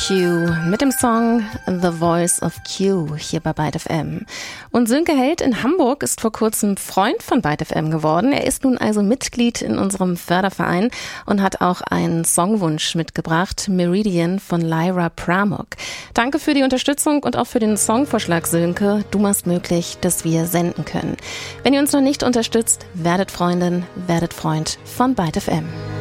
Q mit dem Song The Voice of Q hier bei Byte FM. Und Sönke Held in Hamburg ist vor kurzem Freund von Byte FM geworden. Er ist nun also Mitglied in unserem Förderverein und hat auch einen Songwunsch mitgebracht, Meridian von Lyra Pramuk. Danke für die Unterstützung und auch für den Songvorschlag, Sönke. Du machst möglich, dass wir senden können. Wenn ihr uns noch nicht unterstützt, werdet Freundin, werdet Freund von Byte FM.